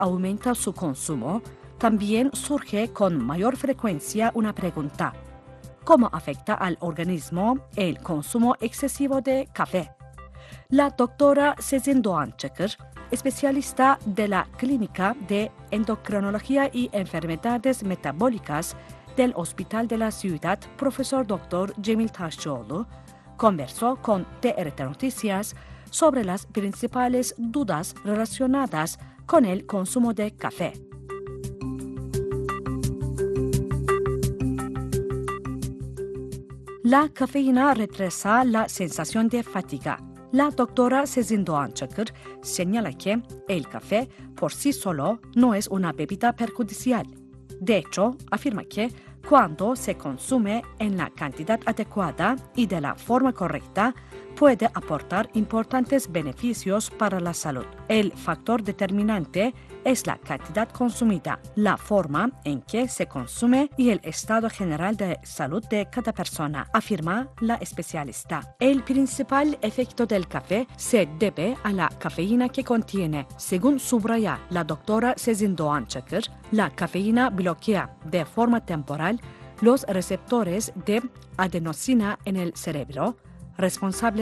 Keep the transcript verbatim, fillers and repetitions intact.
aumenta su consumo, también surge con mayor frecuencia una pregunta: ¿cómo afecta al organismo el consumo excesivo de café? La doctora Sezin Doğançakır, especialista de la Clínica de Endocrinología y Enfermedades Metabólicas del Hospital de la Ciudad, profesor doctor Cemil Taşçıoğlu, conversó con T R T Noticias sobre las principales dudas relacionadas con el consumo de café. La cafeína retrasa la sensación de fatiga. La doctora Sezin Doğançakır señala que el café por sí solo no es una bebida perjudicial. De hecho, afirma que cuando se consume en la cantidad adecuada y de la forma correcta, puede aportar importantes beneficios para la salud. El factor determinante es la cantidad consumida, la forma en que se consume y el estado general de salud de cada persona, afirma la especialista. El principal efecto del café se debe a la cafeína que contiene. Según subraya la doctora Sezin Doğançakır, la cafeína bloquea de forma temporal los receptores de adenosina en el cerebro, responsables